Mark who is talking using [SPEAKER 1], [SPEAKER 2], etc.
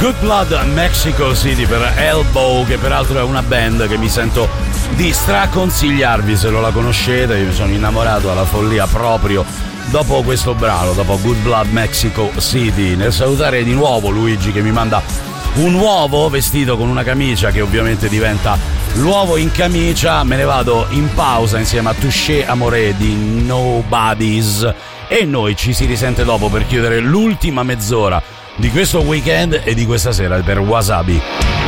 [SPEAKER 1] Good Blood Mexico City per Elbow, che peraltro è una band che mi sento di straconsigliarvi se non la conoscete. Io mi sono innamorato alla follia proprio dopo questo brano, dopo Good Blood Mexico City. Nel salutare di nuovo Luigi che mi manda un uovo vestito con una camicia che ovviamente diventa l'uovo in camicia, me ne vado in pausa insieme a Touché Amoré di Nobodies e noi ci si risente dopo per chiudere l'ultima mezz'ora di questo weekend e di questa sera per Wasabi.